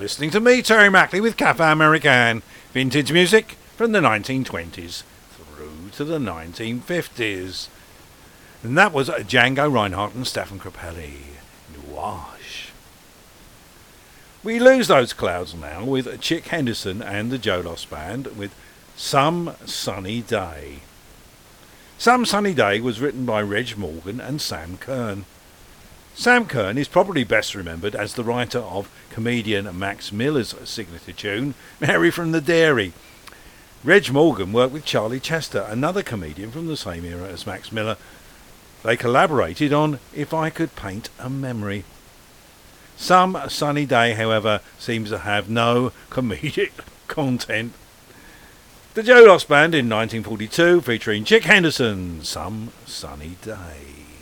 listening to me, Terry Mackley, with Cafe American, vintage music from the 1920s through to the 1950s. And that was Django Reinhardt and Stefan Grappelli, Nuage. We lose those clouds now with Chick Henderson and the Jolos Band with Some Sunny Day. Some Sunny Day was written by Reg Morgan and Sam Kern. Sam Kern is probably best remembered as the writer of comedian Max Miller's signature tune, Mary from the Dairy. Reg Morgan worked with Charlie Chester, another comedian from the same era as Max Miller. They collaborated on If I Could Paint a Memory. Some Sunny Day, however, seems to have no comedic content. The Jolos Band in 1942 featuring Chick Henderson, Some Sunny Day.